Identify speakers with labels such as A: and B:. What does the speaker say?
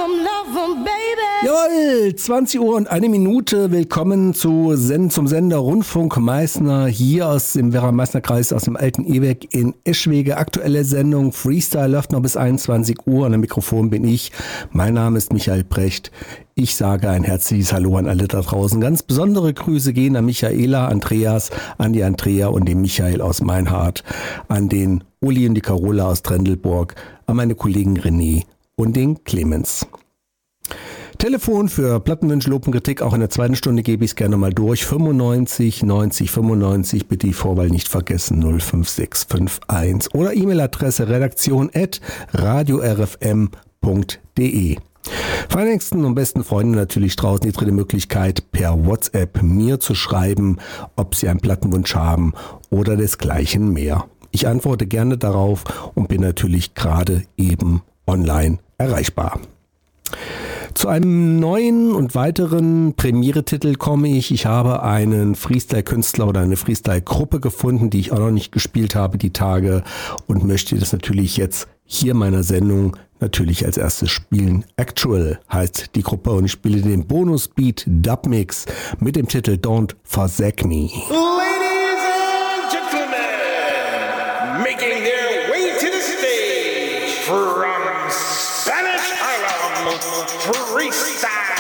A: Jawohl, 20 Uhr und 1 Minute. Willkommen zum Sender Rundfunk Meißner hier aus dem Werra-Meißner-Kreis, aus dem alten Ebeck in Eschwege. Aktuelle Sendung Freestyle läuft noch bis 21 Uhr. An dem Mikrofon bin ich. Mein Name ist Michael Brecht. Ich sage ein herzliches Hallo an alle da draußen. Ganz besondere Grüße gehen an Michaela, Andreas, an die Andrea und den Michael aus Meinhardt, an den Uli und die Carola aus Trendelburg, an meine Kollegen René und den Clemens. Telefon für Plattenwünsche, Lob und Kritik, auch in der zweiten Stunde gebe ich es gerne mal durch. 95 90 95, bitte die Vorwahl nicht vergessen, 05651 oder E-Mail-Adresse redaktion@radiorfm.de. Für die nächsten und besten Freunde natürlich draußen die dritte Möglichkeit, per WhatsApp mir zu schreiben, ob sie einen Plattenwunsch haben oder desgleichen mehr. Ich antworte gerne darauf und bin natürlich gerade eben online erreichbar. Zu einem neuen und weiteren Premiere-Titel komme ich. Ich habe einen Freestyle-Künstler oder eine Freestyle-Gruppe gefunden, die ich auch noch nicht gespielt habe die Tage und möchte das natürlich jetzt hier in meiner Sendung natürlich als erstes spielen. Actual heißt die Gruppe und ich spiele den Bonus-Beat Dubmix mit dem Titel Don't Forsake Me.
B: Ladies and gentlemen, making their way to the stage from Spanish Harlem, Freestyle.